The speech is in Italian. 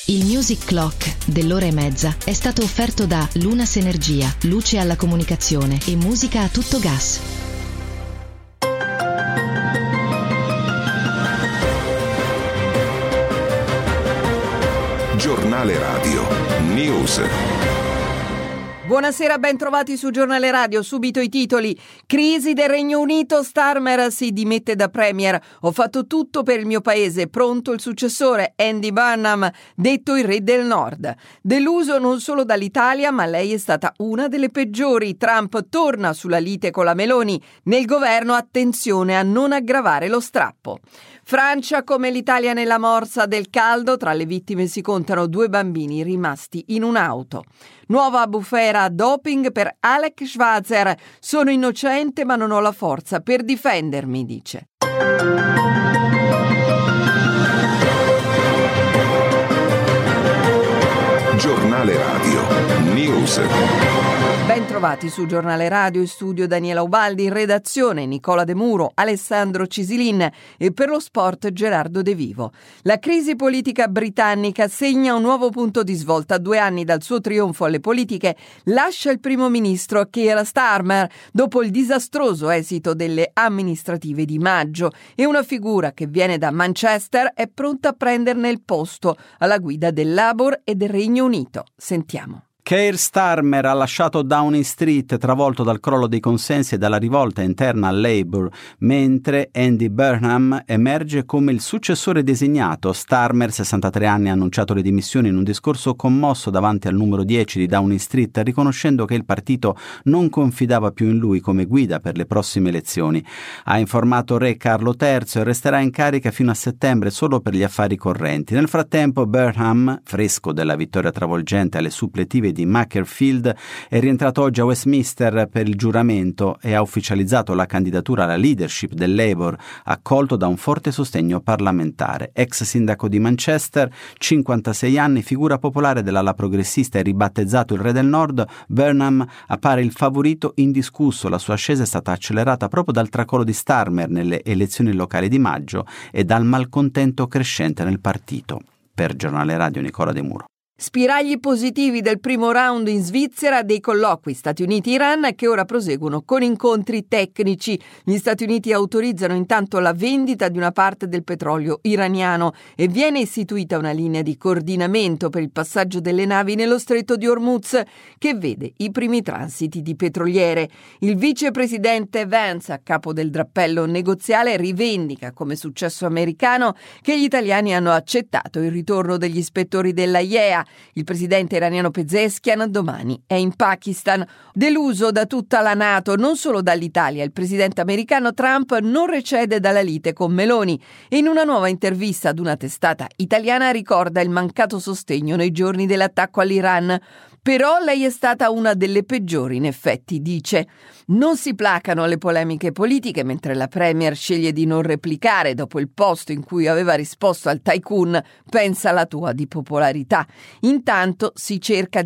Il Music Clock dell'ora e mezza è stato offerto da Lunas Energia, luce alla comunicazione e musica a tutto gas. Giornale Radio News. Buonasera, ben trovati su Giornale Radio. Subito i titoli. Crisi del Regno Unito, Starmer si dimette da Premier. Ho fatto tutto per il mio paese, pronto il successore, Andy Burnham, detto il re del nord. Deluso non solo dall'Italia, ma lei è stata una delle peggiori. Trump torna sulla lite con la Meloni. Nel governo attenzione a non aggravare lo strappo. Francia come l'Italia nella morsa del caldo, tra le vittime si contano 2 bambini rimasti in un'auto. Nuova bufera doping per Alec Schwarzer. Sono innocente ma non ho la forza per difendermi, dice. Giornale Radio News. Ben trovati su Giornale Radio, in studio Daniela Ubaldi, in redazione Nicola De Muro, Alessandro Cisilin e per lo sport Gerardo De Vivo. La crisi politica britannica segna un nuovo punto di svolta. 2 anni dal suo trionfo alle politiche lascia il primo ministro Keir Starmer dopo il disastroso esito delle amministrative di maggio e una figura che viene da Manchester è pronta a prenderne il posto alla guida del Labour e del Regno Unito. Sentiamo. Keir Starmer ha lasciato Downing Street travolto dal crollo dei consensi e dalla rivolta interna al Labour, mentre Andy Burnham emerge come il successore designato. Starmer, 63 anni, ha annunciato le dimissioni in un discorso commosso davanti al numero 10 di Downing Street, riconoscendo che il partito non confidava più in lui come guida per le prossime elezioni. Ha informato Re Carlo III e resterà in carica fino a settembre solo per gli affari correnti. Nel frattempo Burnham, fresco della vittoria travolgente alle suppletive di Macclesfield, è rientrato oggi a Westminster per il giuramento e ha ufficializzato la candidatura alla leadership del Labour, accolto da un forte sostegno parlamentare. Ex sindaco di Manchester, 56 anni, figura popolare dell'ala progressista e ribattezzato il re del nord, Burnham appare il favorito indiscusso. La sua ascesa è stata accelerata proprio dal tracollo di Starmer nelle elezioni locali di maggio e dal malcontento crescente nel partito. Per Giornale Radio Nicola De Muro. Spiragli positivi del primo round in Svizzera dei colloqui Stati Uniti-Iran che ora proseguono con incontri tecnici. Gli Stati Uniti autorizzano intanto la vendita di una parte del petrolio iraniano e viene istituita una linea di coordinamento per il passaggio delle navi nello stretto di Hormuz che vede i primi transiti di petroliere. Il vicepresidente Vance, a capo del drappello negoziale, rivendica come successo americano che gli italiani hanno accettato il ritorno degli ispettori della IEA. Il presidente iraniano Pezeshkian domani è in Pakistan. Deluso da tutta la NATO, non solo dall'Italia, il presidente americano Trump non recede dalla lite con Meloni e in una nuova intervista ad una testata italiana ricorda il mancato sostegno nei giorni dell'attacco all'Iran. Però lei è stata una delle peggiori, in effetti, dice. Non si placano le polemiche politiche mentre la Premier sceglie di non replicare dopo il post in cui aveva risposto al tycoon «Pensa alla tua» di popolarità. Intanto si cerca